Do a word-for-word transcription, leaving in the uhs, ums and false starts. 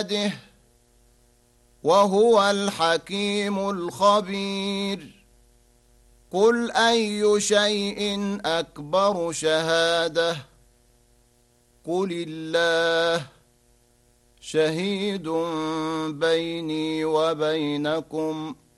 وهو الحكيم الخبير. قل أي شيء أكبر شهادة قل الله شهيد بيني وبينكم